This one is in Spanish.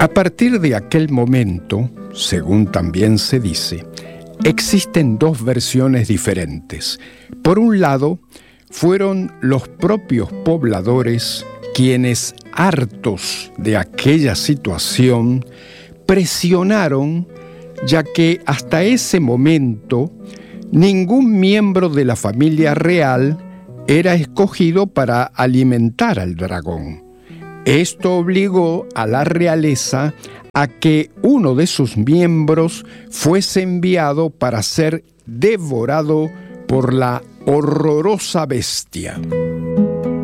A partir de aquel momento, según también se dice, existen dos versiones diferentes. Por un lado, fueron los propios pobladores quienes, hartos de aquella situación, presionaron, ya que hasta ese momento ningún miembro de la familia real era escogido para alimentar al dragón. Esto obligó a la realeza a que uno de sus miembros fuese enviado para ser devorado por la horrorosa bestia.